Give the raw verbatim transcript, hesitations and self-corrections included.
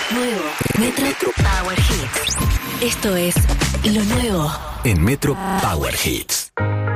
Nuevo Metro Power Hits. Esto es lo nuevo en Metro Power Hits.